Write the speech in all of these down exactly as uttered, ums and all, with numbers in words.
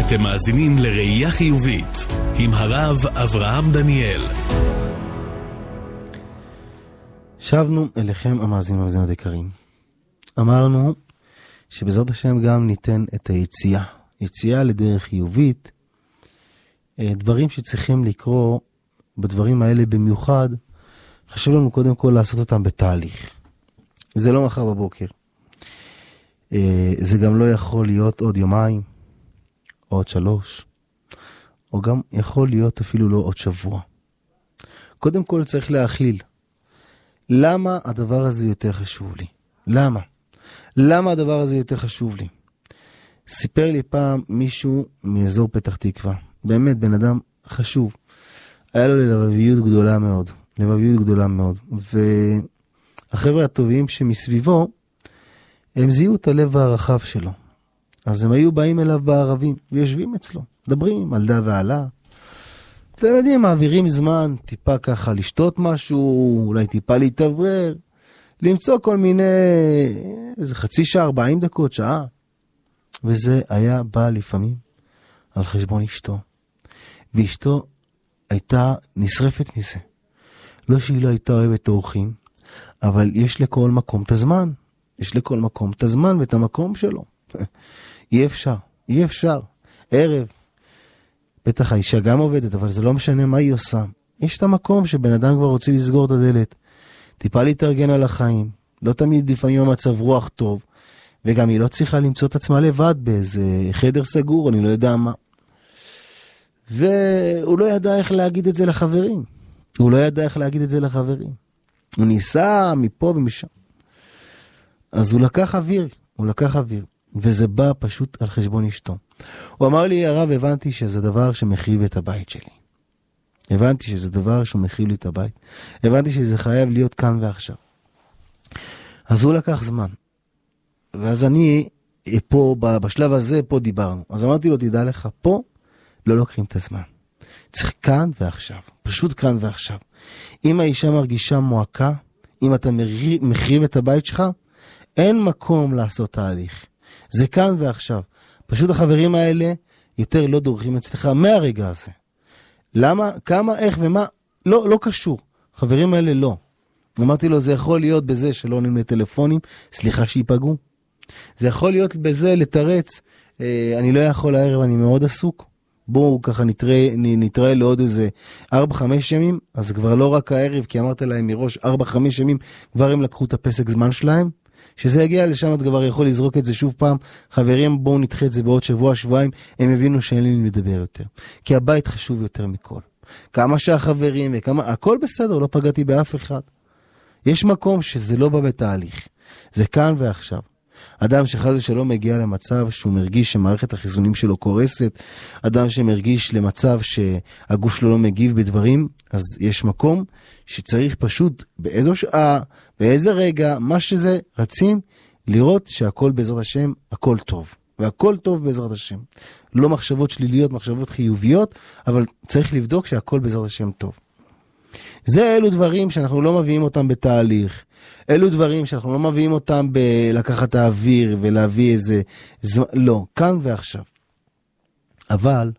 אתם מאזינים לראייה חיובית עם הרב אברהם דניאל. שבנו אליכם המאזינים והמאזינות היקרים. אמרנו שבעזרת השם גם ניתן את היציאה. יציאה לדרך חיובית. דברים שצריכים לקרוא בדברים האלה במיוחד, חשוב לנו קודם כל לעשות אותם בתהליך. זה לא מחר בבוקר. זה גם לא יכול להיות עוד יומיים, או עוד שלוש, או גם יכול להיות אפילו לא עוד שבוע. קודם כל צריך להכיל. למה הדבר הזה יותר חשוב לי? למה? למה הדבר הזה יותר חשוב לי? סיפר לי פעם מישהו מאזור פתח תקווה. באמת בן אדם חשוב. היה לו לבביות גדולה מאוד. לבביות גדולה מאוד. והחבר'ה הטובים שמסביבו, הם זיהו את הלב הרחב שלו. אז הם היו באים אליו בערבים, ויושבים אצלו. מדברים על דה ועלה. אתם יודעים, מעבירים זמן, טיפה ככה לשתות משהו, אולי טיפה להתעברר, למצוא כל מיני, איזה חצי שעה, ארבעים דקות, שעה. וזה היה בא לפעמים על חשבון אשתו. ואשתו הייתה נשרפת מזה. לא שהיא לא הייתה אוהבת אורחים, אבל יש לכל מקום את הזמן. יש לכל מקום את הזמן ואת המקום שלו. אי אפשר, אי אפשר. ערב, בטח האישה גם עובדת, אבל זה לא משנה מה היא עושה. יש את המקום שבן אדם כבר רוצה לסגור את הדלת. טיפה להתארגן על החיים. לא תמיד לפעמים המצב רוח טוב. וגם היא לא צריכה למצוא את עצמה לבד באיזה חדר סגור, אני לא יודע מה. והוא לא ידע איך להגיד את זה לחברים. הוא לא ידע איך להגיד את זה לחברים. הוא ניסה מפה ומשם. אז הוא לקח אוויר, הוא לקח אוויר. וזה בא פשוט על חשבון אשתו. הוא אמר לי, הרב, הבנתי שזה דבר שמחריב את הבית שלי. הבנתי שזה דבר שמחריב לי את הבית. הבנתי שזה חייב להיות כאן ועכשיו. אז הוא לקח זמן. ואז אני, פה, בשלב הזה, פה דיברנו. אז אמרתי לו, תדע לך, פה לא לוקחים את הזמן. צריך כאן ועכשיו. פשוט כאן ועכשיו. אם האישה מרגישה מועקה, אם אתה מחריב את הבית שלך, אין מקום לעשות תהליך. זה כאן ועכשיו. פשוט החברים האלה יותר לא דורכים אצלך מהרגע הזה. למה? כמה, איך ומה? לא, לא קשור. חברים האלה לא. אמרתי לו, זה יכול להיות בזה שלא עונים לטלפונים, סליחה שיפגעו. זה יכול להיות בזה לתרץ, אה, אני לא יכול הערב, אני מאוד עסוק. בואו ככה נתראה, נתראה לעוד איזה ארבע חמש ימים, אז כבר לא רק הערב, כי אמרת להם מראש ארבע חמש ימים, כבר הם לקחו את הפסק זמן שלהם. שזה יגיע לשם, את כבר יכול לזרוק את זה שוב פעם. חברים, בואו נדחה את זה בעוד שבוע, שבועיים. הם הבינו שאין לי לדבר יותר. כי הבית חשוב יותר מכל. כמה שהחברים וכמה, הכל בסדר, לא פגעתי באף אחד. יש מקום שזה לא בא בתהליך. זה כאן ועכשיו. אדם שחד ושלום מגיע למצב שהוא מרגיש שמערכת החיסונים שלו קורסת, אדם שמרגיש למצב שהגוף שלו לא מגיב בדברים, אז יש מקום שצריך פשוט באיזו שעה, באיזה רגע, מה שזה, רצים לראות שהכל בעזרת השם, הכל טוב. והכל טוב בעזרת השם. לא מחשבות שליליות, מחשבות חיוביות, אבל צריך לבדוק שהכל בעזרת השם טוב. זה אלו דברים שאנחנו לא מביאים אותם בתהליך. אלו דברים שאנחנו לא מביאים אותם בלקחת האוויר ולהביא איזה זמן. לא, כאן ועכשיו. אבל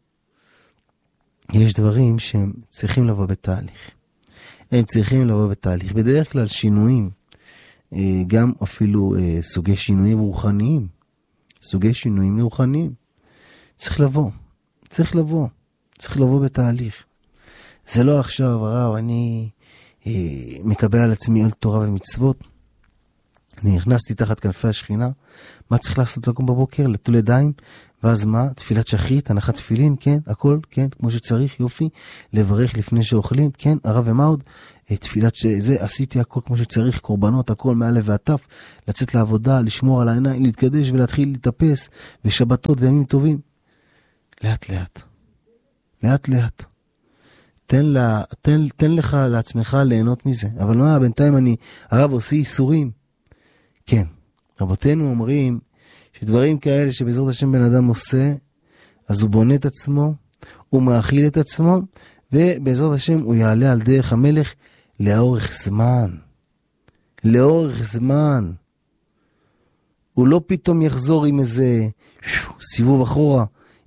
יש דברים שהם צריכים לבוא בתהליך. הם צריכים לבוא בתהליך. בדרך כלל שינויים, גם אפילו סוגי שינויים רוחניים. סוגי שינויים רוחניים. צריך לבוא. צריך לבוא. צריך לבוא בתהליך. זה לא עכשיו, הרב, אני אה, מקבל על עצמי על תורה ומצוות. אני נכנסתי תחת כנפי השכינה. מה צריך לעשות לקום בבוקר? לטול ידיים. ואז מה? תפילת שחרית, הנחת תפילין, כן, הכל, כן, כמו שצריך, יופי. לברך לפני שאוכלים, כן, הרב ומה עוד? אה, תפילת שזה, עשיתי הכל כמו שצריך, קורבנות, הכל מעלה ועטף. לצאת לעבודה, לשמור על העיניים, להתקדש ולהתחיל לטפס. ושבתות וימים טובים. לאט לאט. לאט לאט. תן, לה, תן, תן לך לעצמך ליהנות מזה. אבל מה, בינתיים אני, הרב עושה איסורים. כן, רבותינו אומרים שדברים כאלה שבעזרת השם בן אדם עושה, אז הוא בונה את עצמו, הוא מאכיל את עצמו, ובעזרת השם הוא יעלה על דרך המלך לאורך זמן. לאורך זמן. הוא לא פתאום יחזור עם איזה סיבוב אחורה,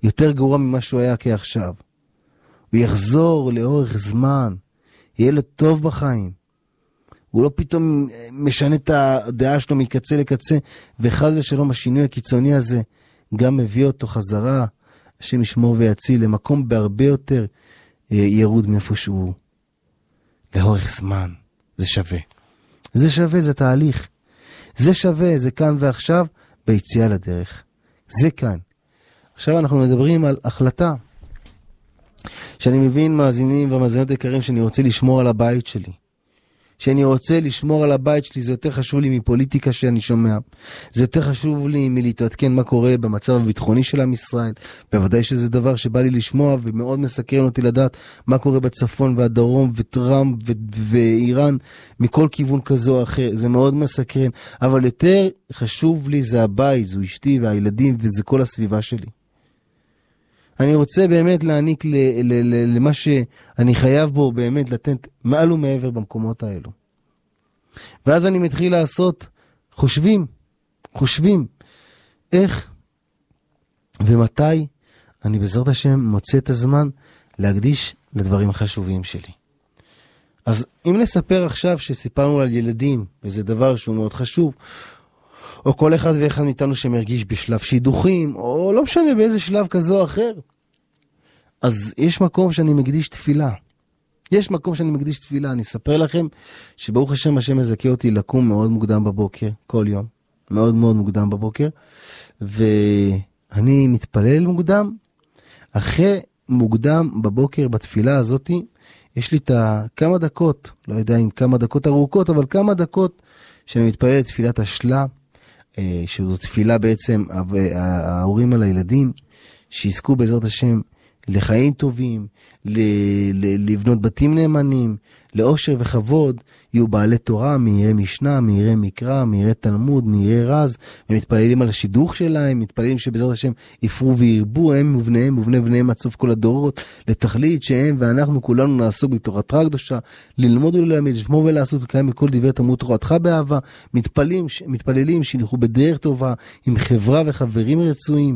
יותר גרוע ממה שהוא היה כעכשיו. הוא יחזור לאורך זמן, יהיה לו טוב בחיים. הוא לא פתאום משנה את הדעה שלו מקצה לקצה, וחד ושלום השינוי הקיצוני הזה גם מביא אותו חזרה, השם ישמור ויציל, למקום בהרבה יותר ירוד מאיפה שהוא. לאורך זמן, זה שווה. זה שווה, זה תהליך. זה שווה, זה כאן ועכשיו, ביציאה לדרך. זה כאן. עכשיו אנחנו מדברים על החלטה. שאני מבין מאזינים ומאזינות יקרים שאני רוצה לשמור על הבית שלי. שאני רוצה לשמור על הבית שלי, זה יותר חשוב לי מפוליטיקה שאני שומע. זה יותר חשוב לי מלהתעדכן מה קורה במצב הביטחוני של עם ישראל. בוודאי שזה דבר שבא לי לשמוע ומאוד מסקרן אותי לדעת מה קורה בצפון והדרום וטראמפ ו- ואיראן מכל כיוון כזה או אחר. זה מאוד מסקרן. אבל יותר חשוב לי זה הבית, זו אשתי והילדים וזה כל הסביבה שלי. אני רוצה באמת להעניק ל- ל- ל- למה שאני חייב בו באמת לתת מעל ומעבר במקומות האלו. ואז אני מתחיל לעשות חושבים, חושבים איך ומתי אני בעזרת השם מוצא את הזמן להקדיש לדברים החשובים שלי. אז אם נספר עכשיו שסיפרנו על ילדים, וזה דבר שהוא מאוד חשוב, או כל אחד ואחד מאיתנו שמרגיש בשלב שידוכים, או לא משנה באיזה שלב כזה או אחר, אז יש מקום שאני מקדיש תפילה. יש מקום שאני מקדיש תפילה. אני אספר לכם שברוך השם השם מזכה אותי לקום מאוד מוקדם בבוקר, כל יום. מאוד מאוד מוקדם בבוקר. ואני מתפלל מוקדם. אחרי מוקדם בבוקר בתפילה הזאת, יש לי את כמה דקות, לא יודע אם כמה דקות ארוכות, אבל כמה דקות שאני מתפלל את תפילת השלה, שזו תפילה בעצם ההורים על הילדים, שיזכו בעזרת השם לחיים טובים, לבנות בתים נאמנים, לאושר וכבוד, יהיו בעלי תורה, מהירי משנה, מהירי מקרא, מהירי תלמוד, מהירי רז, ומתפללים על השידוך שלהם, מתפללים שבעזרת השם יפרו וירבו, הם ובניהם ובני בניהם עד סוף כל הדורות, לתכלית שהם ואנחנו כולנו נעסוק בתורתך הקדושה, ללמוד וללמד, לשמור ולעשות קיים מכל דברי תלמוד תורתך באהבה, מתפללים, מתפללים שילכו בדרך טובה, עם חברה וחברים רצויים.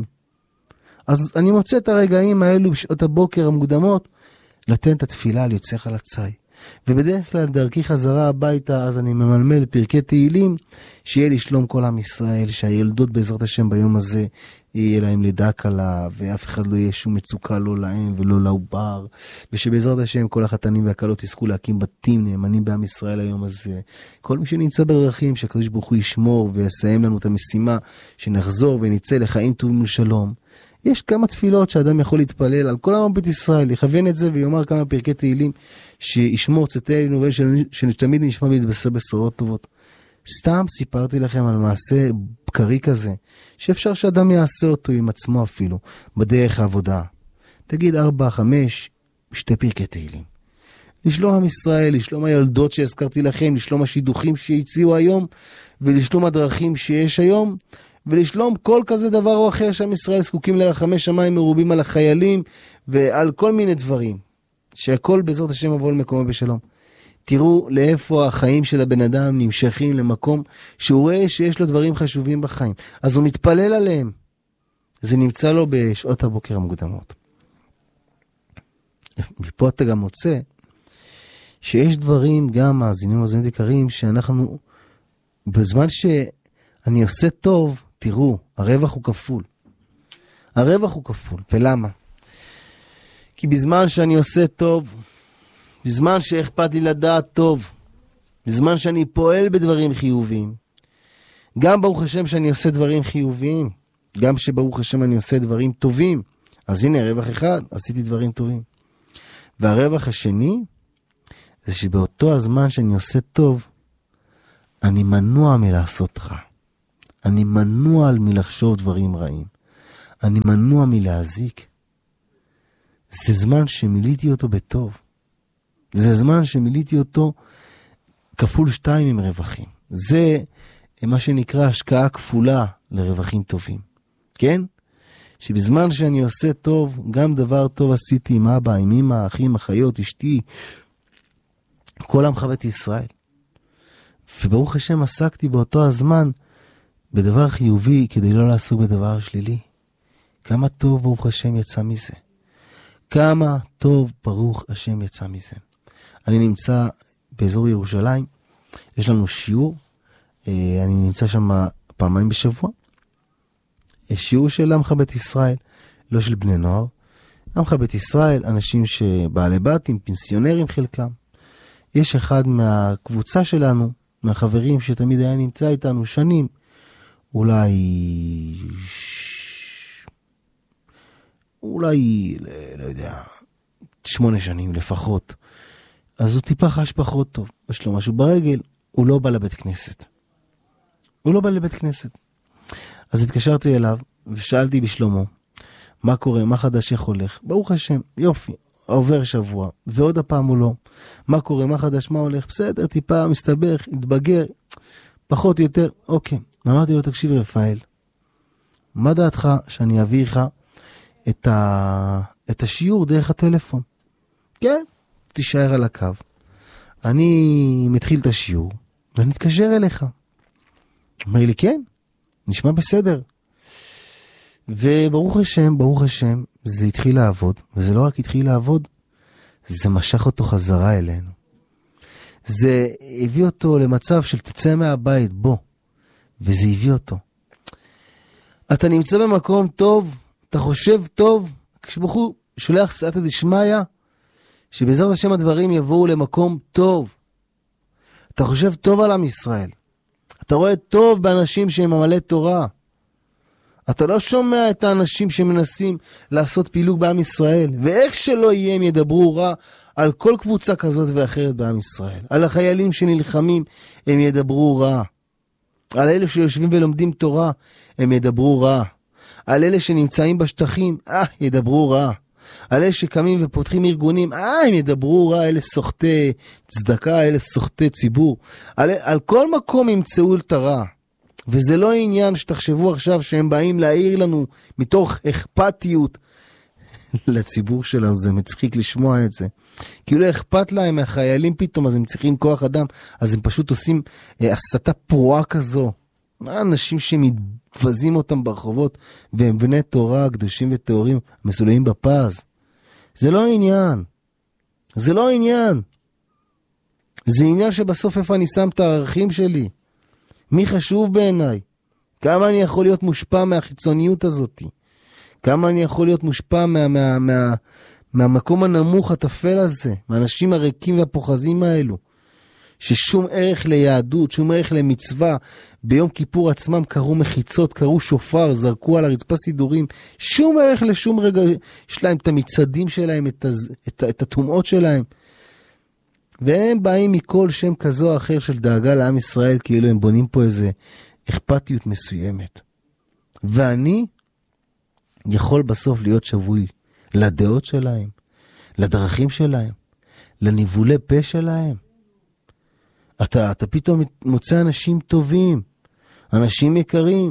אז אני מוצא את הרגעים האלו בשעות הבוקר המוקדמות, לתן את התפילה על יוצאך לצי. ובדרך כלל דרכי חזרה הביתה, אז אני ממלמל פרקי תהילים, שיהיה לי שלום כל עם ישראל, שהילדות בעזרת השם ביום הזה, יהיה להם לידה קלה, ואף אחד לא יהיה שום מצוקה לא להם ולא לעובר, ושבעזרת השם כל החתנים והקלות יזכו להקים בתים נאמנים בעם ישראל היום הזה. כל מי שנמצא בדרכים, שהקדוש ברוך הוא ישמור ויסיים לנו את המשימה, שנחזור ונצא לחיים טובים ושלום. יש כמה תפילות שאדם יכול להתפלל על כל עם בית ישראל, יכוון את זה ויאמר כמה פרקי תהילים שישמור צאתנו ושתמיד נשמע להתבשר בשורות טובות. סתם סיפרתי לכם על מעשה בקרי כזה, שאפשר שאדם יעשה אותו עם עצמו אפילו, בדרך העבודה. תגיד ארבע, חמש, שתי פרקי תהילים. לשלום עם ישראל, לשלום הילדות שהזכרתי לכם, לשלום השידוכים שהציעו היום, ולשלום הדרכים שיש היום, ולשלום כל כזה דבר או אחר שעם ישראל זקוקים לרחמי שמיים מרובים על החיילים, ועל כל מיני דברים, שהכל בעזרת השם יבוא למקומו בשלום. תראו לאיפה החיים של הבן אדם נמשכים למקום שהוא רואה שיש לו דברים חשובים בחיים. אז הוא מתפלל עליהם. זה נמצא לו בשעות הבוקר המוקדמות. מפה אתה גם מוצא שיש דברים, גם מאזינים ומאזינות יקרים, שאנחנו, בזמן שאני עושה טוב, תראו, הרווח הוא כפול. הרווח הוא כפול. ולמה? כי בזמן שאני עושה טוב, בזמן שאכפת לי לדעת טוב, בזמן שאני פועל בדברים חיוביים, גם ברוך השם שאני עושה דברים חיוביים, גם שברוך השם אני עושה דברים טובים, אז הנה רווח אחד, עשיתי דברים טובים. והרווח השני, זה שבאותו הזמן שאני עושה טוב, אני מנוע מלעשות רע. אני מנוע מלחשוב דברים רעים. אני מנוע מלהזיק. זה זמן שמיליתי אותו בטוב. זה זמן שמיליתי אותו כפול שתיים עם רווחים. זה מה שנקרא השקעה כפולה לרווחים טובים. כן? שבזמן שאני עושה טוב, גם דבר טוב עשיתי עם אבא, עם אמא, אחים, אחיות, אשתי, כל עמך בית ישראל. וברוך השם עסקתי באותו הזמן בדבר חיובי כדי לא לעסוק בדבר שלילי. כמה טוב ברוך השם יצא מזה. כמה טוב ברוך השם יצא מזה. אני נמצא באזור ירושלים, יש לנו שיעור, אני נמצא שם פעמיים בשבוע. יש שיעור של עמך בית ישראל, לא של בני נוער. עמך בית ישראל, אנשים שבעלי בתים, פנסיונרים חלקם. יש אחד מהקבוצה שלנו, מהחברים שתמיד היה נמצא איתנו שנים, אולי, אולי, לא יודע, שמונה שנים לפחות. אז הוא טיפה חש פחות טוב. יש לו משהו ברגל, הוא לא בא לבית כנסת. הוא לא בא לבית כנסת. אז התקשרתי אליו, ושאלתי בשלומו, מה קורה, מה חדש, איך הולך? ברוך השם, יופי, עובר שבוע, ועוד הפעם הוא לא. מה קורה, מה חדש, מה הולך? בסדר, טיפה מסתבך, התבגר, פחות יותר, אוקיי. אמרתי לו, תקשיב רפאל, מה דעתך שאני אביא לך את, ה... את השיעור דרך הטלפון? כן, תישאר על הקו. אני מתחיל את השיעור, ואני אתקשר אליך. אומר לי, כן, נשמע בסדר. וברוך השם, ברוך השם, זה התחיל לעבוד, וזה לא רק התחיל לעבוד, זה משך אותו חזרה אלינו. זה הביא אותו למצב של תצא מהבית, בוא, וזה הביא אותו. אתה נמצא במקום טוב, אתה חושב טוב, כשבחור שולח סעתא דשמיא, שבעזרת השם הדברים יבואו למקום טוב. אתה חושב טוב על עם ישראל. אתה רואה טוב באנשים שהם מלא תורה. אתה לא שומע את האנשים שמנסים לעשות פילוג בעם ישראל. ואיך שלא יהיה הם ידברו רע על כל קבוצה כזאת ואחרת בעם ישראל. על החיילים שנלחמים הם ידברו רע. על אלה שיושבים ולומדים תורה הם ידברו רע. על אלה שנמצאים בשטחים, אה, ידברו רע. על אלה שקמים ופותחים ארגונים, אה, הם ידברו רע, אלה סוחטי צדקה, אלה סוחטי ציבור. על, על כל מקום ימצאו את הרע. וזה לא עניין שתחשבו עכשיו שהם באים להעיר לנו מתוך אכפתיות לציבור שלנו. זה מצחיק לשמוע את זה. כאילו אכפת להם מהחיילים פתאום, אז הם צריכים כוח אדם, אז הם פשוט עושים אה, הסתה פרועה כזו. אנשים שמתבזים אותם ברחובות, והם בני תורה, קדושים וטהורים, מסולאים בפז. זה לא עניין. זה לא עניין. זה עניין שבסוף איפה אני שם את הערכים שלי. מי חשוב בעיניי? כמה אני יכול להיות מושפע מהחיצוניות הזאת? כמה אני יכול להיות מושפע מה, מה, מה, מהמקום הנמוך התפל הזה? מהאנשים הריקים והפוחזים האלו? ששום ערך ליהדות, שום ערך למצווה, ביום כיפור עצמם קראו מחיצות, קראו שופר, זרקו על הרצפה סידורים, שום ערך לשום רגע, יש להם את המצעדים שלהם, את, הז, את, את התומעות שלהם. והם באים מכל שם כזו או אחר של דאגה לעם ישראל, כאילו הם בונים פה איזה אכפתיות מסוימת. ואני יכול בסוף להיות שבוי לדעות שלהם, לדרכים שלהם, לניבולי פה שלהם. אתה, אתה פתאום מוצא אנשים טובים, אנשים יקרים.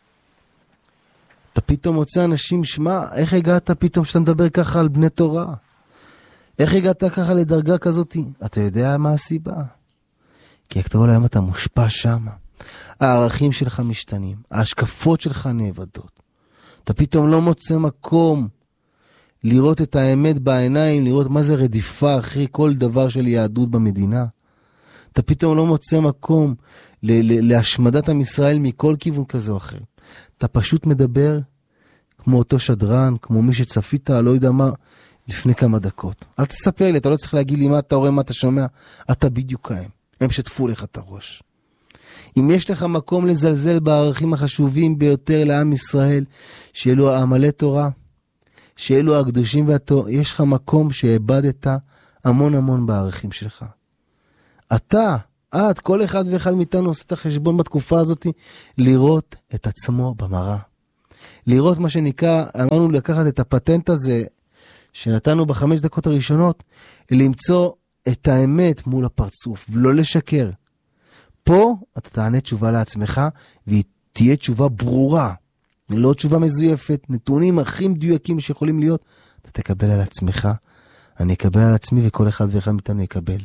אתה פתאום מוצא אנשים, שמה, איך הגעת פתאום שאתה מדבר ככה על בני תורה? איך הגעת ככה לדרגה כזאת? אתה יודע מה הסיבה? כי כל היום אתה מושפע שם. הערכים שלך משתנים, ההשקפות שלך נאבדות. אתה פתאום לא מוצא מקום לראות את האמת בעיניים, לראות מה זה רדיפה אחרי כל דבר של יהדות במדינה. אתה פתאום לא מוצא מקום ל- ל- להשמדת עם ישראל מכל כיוון כזה או אחר. אתה פשוט מדבר כמו אותו שדרן, כמו מי שצפית, לא יודע מה, לפני כמה דקות. אל תספר לי, אתה לא צריך להגיד לי מה אתה רואה, מה אתה שומע. אתה בדיוק הם. הם שטפו לך את הראש. אם יש לך מקום לזלזל בערכים החשובים ביותר לעם ישראל, שאלו העמלי תורה, שאלו הקדושים והתורה, יש לך מקום שאיבדת המון המון בערכים שלך. אתה, את, כל אחד ואחד מאיתנו עושה את החשבון בתקופה הזאת, לראות את עצמו במראה. לראות מה שנקרא, אמרנו לקחת את הפטנט הזה, שנתנו בחמש דקות הראשונות, למצוא את האמת מול הפרצוף, ולא לשקר. פה אתה תענה תשובה לעצמך, והיא תהיה תשובה ברורה, לא תשובה מזויפת, נתונים הכי מדויקים שיכולים להיות, אתה תקבל על עצמך, אני אקבל על עצמי, וכל אחד ואחד מאיתנו יקבל.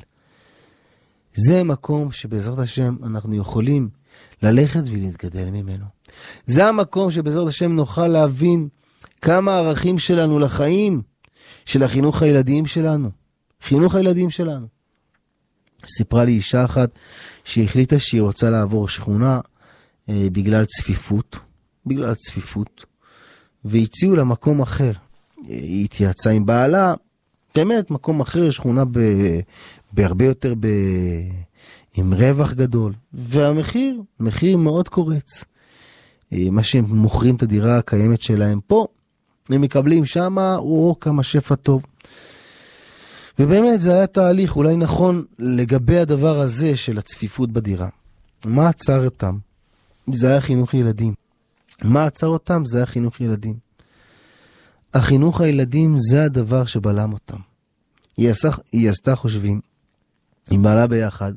זה מקום שבעזרת השם אנחנו יכולים ללכת ולהתגדל ממנו. זה המקום שבעזרת השם נוכל להבין כמה הערכים שלנו לחיים, של החינוך הילדים שלנו. חינוך הילדים שלנו. סיפרה לי אישה אחת שהחליטה שהיא רוצה לעבור שכונה אה, בגלל צפיפות, בגלל צפיפות, והציעו לה מקום אחר. היא התייעצה עם בעלה, באמת מקום אחר, שכונה ב, בהרבה יותר ב, עם רווח גדול, והמחיר, מחיר מאוד קורץ. אה, מה שהם מוכרים את הדירה הקיימת שלהם פה, הם מקבלים שמה, או כמה שפע טוב. ובאמת זה היה תהליך אולי נכון לגבי הדבר הזה של הצפיפות בדירה. מה עצר אותם? זה היה חינוך ילדים. מה עצר אותם? זה היה חינוך ילדים. החינוך הילדים זה הדבר שבלם אותם. היא עשתה, היא עשתה חושבים, היא בעלה ביחד,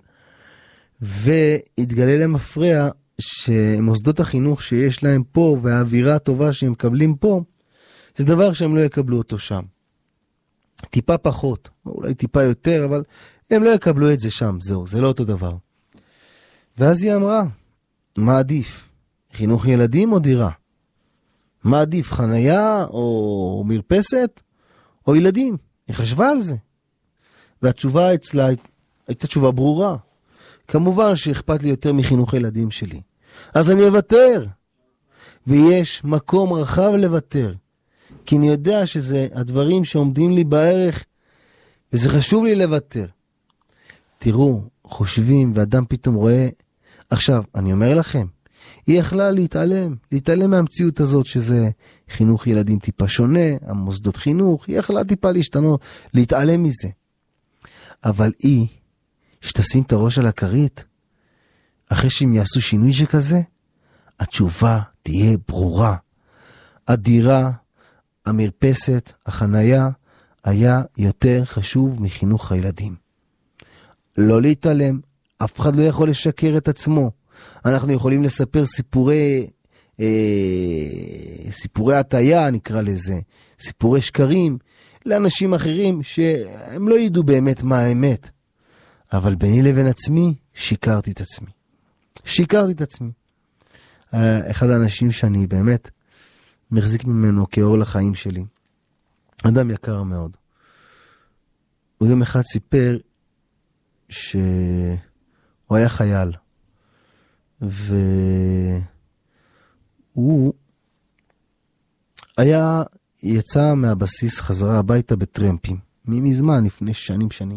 והתגלה למפרע שמוסדות החינוך שיש להם פה, והאווירה הטובה שהם מקבלים פה, זה דבר שהם לא יקבלו אותו שם. טיפה פחות, אולי טיפה יותר, אבל הם לא יקבלו את זה שם, זהו, זה לא אותו דבר. ואז היא אמרה, מה עדיף? חינוך ילדים או דירה? מה עדיף, חנייה או מרפסת או ילדים? היא חשבה על זה. והתשובה אצלה הייתה תשובה ברורה. כמובן שאכפת לי יותר מחינוך ילדים שלי. אז אני אוותר. ויש מקום רחב לוותר. כי אני יודע שזה הדברים שעומדים לי בערך, וזה חשוב לי לוותר. תראו, חושבים, ואדם פתאום רואה, עכשיו, אני אומר לכם, היא יכלה להתעלם, להתעלם מהמציאות הזאת, שזה חינוך ילדים טיפה שונה, המוסדות חינוך, היא יכלה טיפה להשתנות, להתעלם מזה. אבל היא, שתשים את הראש על הכרית, אחרי שהם יעשו שינוי שכזה, התשובה תהיה ברורה. הדירה, המרפסת, החנייה, היה יותר חשוב מחינוך הילדים. לא להתעלם, אף אחד לא יכול לשקר את עצמו. אנחנו יכולים לספר סיפורי, אה, סיפורי הטעיה נקרא לזה, סיפורי שקרים, לאנשים אחרים שהם לא ידעו באמת מה האמת. אבל ביני לבין עצמי, שיקרתי את עצמי. שיקרתי את עצמי. אחד האנשים שאני באמת מחזיק ממנו כאור לחיים שלי. אדם יקר מאוד. הוא יום אחד סיפר שהוא היה חייל. והוא היה, יצא מהבסיס חזרה הביתה בטרמפים. מזמן, לפני שנים שנים.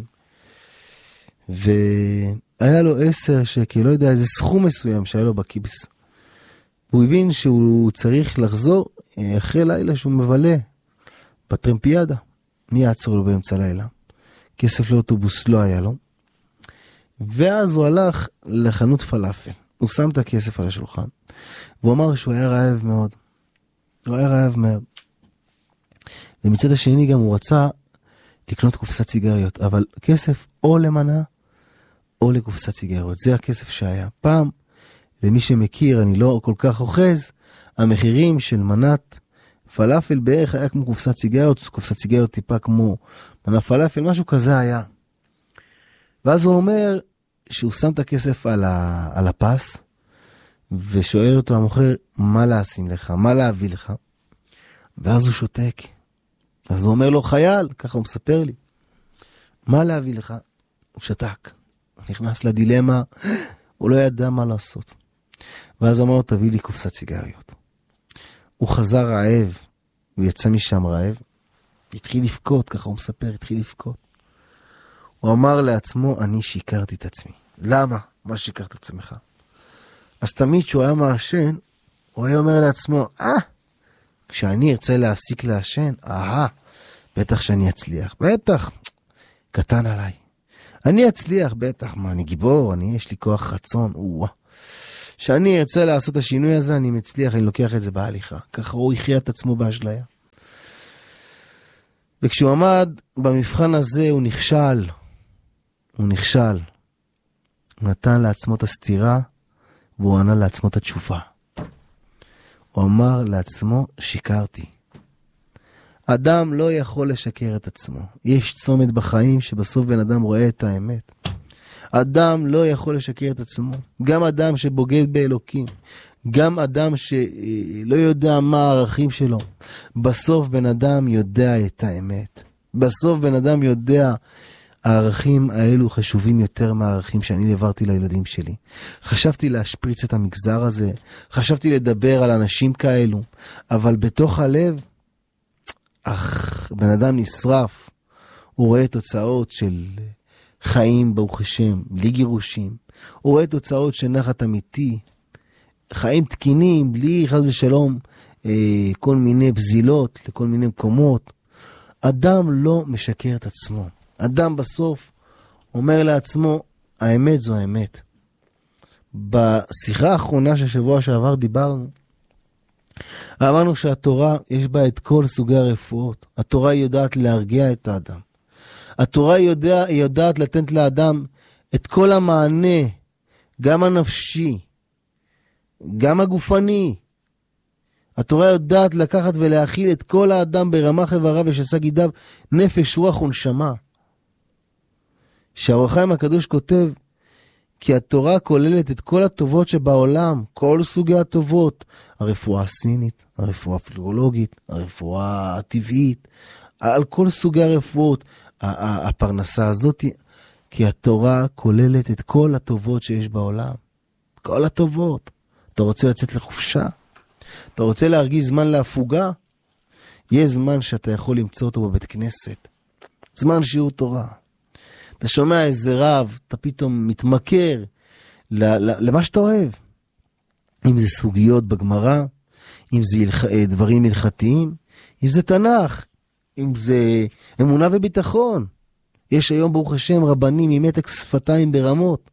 והיה לו עשר שקל, לא יודע, איזה סכום מסוים שהיה לו בקיבס. הוא הבין שהוא צריך לחזור אחרי לילה שהוא מבלה בטרמפיאדה. מי יעצור לו באמצע לילה? כסף לאוטובוס לא היה לו. ואז הוא הלך לחנות פלאפל. הוא שם את הכסף על השולחן. והוא אמר שהוא היה רעב מאוד. הוא היה רעב מאוד. ומצד השני גם הוא רצה לקנות קופסת סיגריות. אבל כסף או למנה או לקופסת סיגריות. זה הכסף שהיה. פעם, למי שמכיר, אני לא כל כך אוחז, המחירים של מנת פלאפל בערך היה כמו קופסת סיגריות, קופסת סיגריות טיפה כמו מנת פלאפל, משהו כזה היה. ואז הוא אומר שהוא שם את הכסף על, ה, על הפס, ושואל אותו המוכר, מה להשים לך, מה להביא לך? ואז הוא שותק. אז הוא אומר לו, חייל, ככה הוא מספר לי, מה להביא לך? הוא שתק. הוא נכנס לדילמה, הוא לא ידע מה לעשות. ואז אמר לו, תביא לי קופסת סיגריות. הוא חזר רעב, הוא יצא משם רעב, התחיל לפקות, ככה הוא מספר, התחיל לפקות. הוא אמר לעצמו, אני שיקרתי את עצמי. למה? מה שיקרת את עצמך? אז תמיד שהוא היה מעשן, הוא היה אומר לעצמו, אה, כשאני ארצה להפסיק לעשן, אה, בטח שאני אצליח, בטח, קטן עליי. אני אצליח, בטח, מה, אני גיבור, אני, יש לי כוח רצון, וואה. שאני ארצה לעשות את השינוי הזה, אני מצליח, אני לוקח את זה בהליכה. ככה הוא הכריע את עצמו באשליה. וכשהוא עמד במבחן הזה, הוא נכשל. הוא נכשל. הוא נתן לעצמו את הסתירה, והוא ענה לעצמו את התשובה. הוא אמר לעצמו, שיקרתי. אדם לא יכול לשקר את עצמו. יש צומת בחיים שבסוף בן אדם רואה את האמת. אדם לא יכול לשקר את עצמו. גם אדם שבוגד באלוקים. גם אדם שלא יודע מה הערכים שלו, בסוף בן אדם יודע את האמת. בסוף בן אדם יודע, הערכים האלו חשובים יותר מהערכים שאני העברתי לילדים שלי. חשבתי להשפריץ את המגזר הזה, חשבתי לדבר על אנשים כאלו, אבל בתוך הלב, אך, בן אדם נשרף. הוא רואה תוצאות של חיים ברוך השם, בלי גירושים. הוא רואה תוצאות של נחת אמיתי, חיים תקינים, בלי חס ושלום, אה, כל מיני בזילות לכל מיני מקומות. אדם לא משקר את עצמו. אדם בסוף אומר לעצמו, האמת זו האמת. בשיחה האחרונה של שבוע שעבר דיברנו, אמרנו שהתורה יש בה את כל סוגי הרפואות. התורה היא יודעת להרגיע את האדם. התורה היא, יודע, היא יודעת לתת לאדם את כל המענה, גם הנפשי, גם הגופני. התורה יודעת לקחת ולהכיל את כל האדם ברמה חברה ושסה גידיו, נפש, רוח ונשמה. שהאור החיים הקדוש כותב, כי התורה כוללת את כל הטובות שבעולם, כל סוגי הטובות, הרפואה הסינית, הרפואה הפיזיולוגית, הרפואה הטבעית, על כל סוגי הרפואות, הפרנסה הזאת, כי התורה כוללת את כל הטובות שיש בעולם. כל הטובות. אתה רוצה לצאת לחופשה? אתה רוצה להרגיש זמן להפוגה? יש זמן שאתה יכול למצוא אותו בבית כנסת. זמן שיעור תורה. אתה שומע איזה רב, אתה פתאום מתמכר למה שאתה אוהב. אם זה סוגיות בגמרא, אם זה דברים הלכתיים, אם זה תנ"ך, אם זה אמונה וביטחון. יש היום ברוך השם רבנים עם מתק שפתיים ברמות.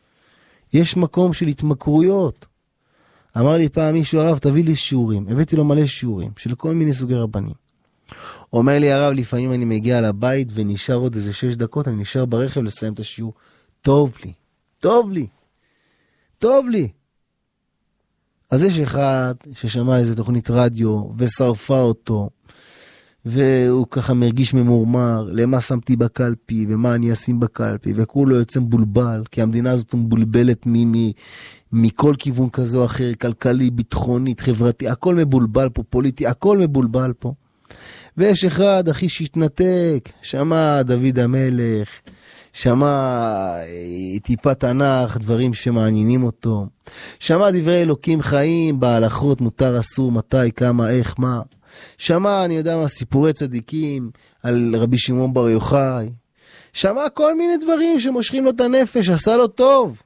יש מקום של התמכרויות. אמר לי פעם מישהו, הרב, תביא לי שיעורים. הבאתי לו מלא שיעורים של כל מיני סוגי רבנים. אומר לי הרב, לפעמים אני מגיע לבית ונשאר עוד איזה שש דקות, אני נשאר ברכב לסיים את השיעור. טוב לי, טוב לי, טוב לי. אז יש אחד ששמע איזה תוכנית רדיו ושרפה אותו, והוא ככה מרגיש ממורמר, למה שמתי בקלפי ומה אני אשים בקלפי, וכולו יוצא מבולבל, כי המדינה הזאת מבולבלת מ- מ- מכל כיוון כזה או אחר, כלכלי, ביטחונית, חברתי, הכל מבולבל פה, פוליטי, הכל מבולבל פה. ויש אחד, אחי, שהתנתק, שמע דוד המלך, שמע טיפה תנ"ך, דברים שמעניינים אותו, שמע דברי אלוקים חיים, בהלכות, מותר, אסור, מתי, כמה, איך, מה. שמע, אני יודע מה, סיפורי צדיקים, על רבי שמעון בר יוחאי. שמע כל מיני דברים שמושכים לו את הנפש, עשה לו טוב.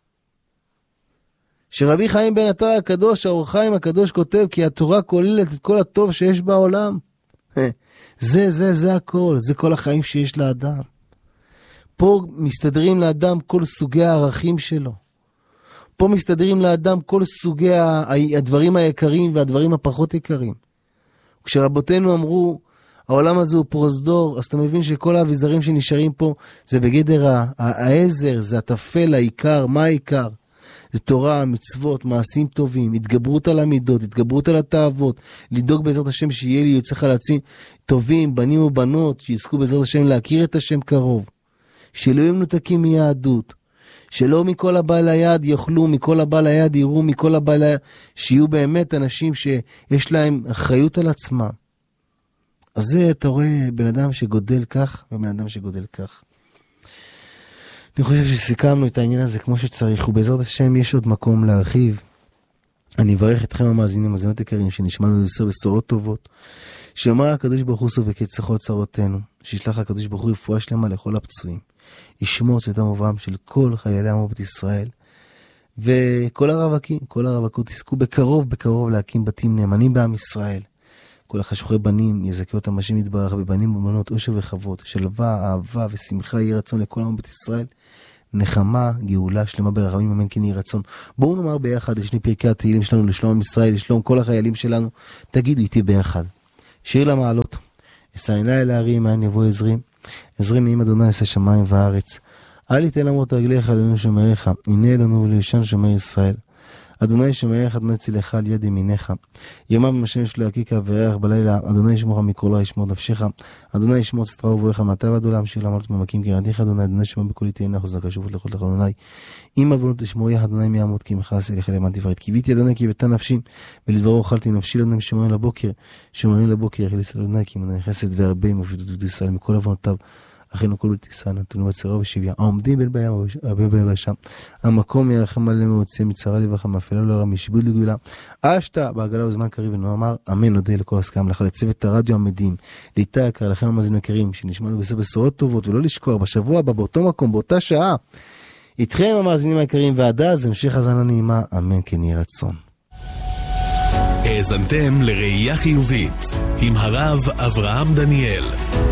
שרבי חיים בן עטר הקדוש, האור החיים הקדוש כותב, כי התורה כוללת את כל הטוב שיש בעולם. זה, זה, זה הכל, זה כל החיים שיש לאדם. פה מסתדרים לאדם כל סוגי הערכים שלו. פה מסתדרים לאדם כל סוגי הדברים היקרים והדברים הפחות יקרים. כשרבותינו אמרו, העולם הזה הוא פרוזדור, אז אתה מבין שכל האביזרים שנשארים פה, זה בגדר העזר, זה התפל, העיקר, מה העיקר? זה תורה, מצוות, מעשים טובים, התגברות על המידות, התגברות על התאוות, לדאוג בעזרת השם שיהיה לי יוצא חלצים טובים, בנים ובנות, שיזכו בעזרת השם להכיר את השם קרוב, שלא יהיו מנותקים מיהדות, שלא מכל הבא ליד יאכלו, מכל הבא ליד יראו, מכל הבא ליד, שיהיו באמת אנשים שיש להם אחריות על עצמם. אז זה אתה רואה בן אדם שגודל כך, ובן אדם שגודל כך. אני חושב שסיכמנו את העניין הזה כמו שצריך, ובעזרת השם יש עוד מקום להרחיב. אני אברך אתכם המאזינים, מאזינות יקרים, שנשמענו לבשר בשורות טובות, שאמר הקדוש ברוך הוא סובק את צרות צרותינו, שישלח הקדוש ברוך הוא רפואה שלמה לכל הפצועים, ישמור צאתם ובואם של כל חיילי עמו בית ישראל, וכל הרווקים, כל הרווקות יזכו בקרוב בקרוב להקים בתים נאמנים בעם ישראל. כל החשוכי בנים יזכה אותם השם יתברך, בבנים ובבנות אושר וכבוד, שלווה, אהבה ושמחה יהיה רצון לכל עמו בית ישראל, נחמה, גאולה, שלמה ברחמים, אמן כן יהיה רצון. בואו נאמר ביחד את שני פרקי התהילים שלנו לשלום עם ישראל, לשלום כל החיילים שלנו. תגידו איתי ביחד. שיר למעלות. אשא עיני אל ההרים, מאין יבוא עזרי. עזרי מעם אדוני עשה שמיים וארץ. אל יתן למות רגליך עלינו שומריך, הנה לנו ולישן שומר ישראל. אדוני שמערך, אדוני צילך על יד ימיניך. יומם השם שלו יקיקה וירח בלילה, אדוני ישמורך מכל רע ישמור נפשך. אדוני ישמור צאתך ובואך מעתה ועד עולם, שיר לעמלות ממקים קראתיך, אדוני, אדוני שמע בקולי תהיינה חוזק השבות לכל לך אדוני. אם עוונות תשמורי, אדוני מי יעמוד כי עמך עשה לך למען תפארת. קיוויתי אדוני כי בתה נפשי, ולדברו אכלתי נפשי לאדוני שמרים לבוקר, שמרים לבוקר יחיל ישראל אדוני, כי מנה חסד והרבה ומפדות ישראל מכל עוונותיו. אחינו כל בית ישראל נתנו בצרה ובשביה, העומדים בין בים ובין ביבשה, המקום ירחם עליהם ויוצא מצרה לברכה, מאפלה לא רע, משעבוד לגאולה. אשתה בעגלה ובזמן קריב, ונאמר אמן. נודה לכל עסקם לך, לצוות הרדיו המדהים, לאיתי יקר, לכם המאזינים היקרים, שנשמענו בסוף בשורות טובות, ולא לשכוח בשבוע הבא באותו מקום באותה שעה איתכם המאזינים היקרים, ועד אז המשך האזנה נעימה, אמן כן יהי רצון. האזנתם לראייה חיובית עם הרב אברהם דניאל.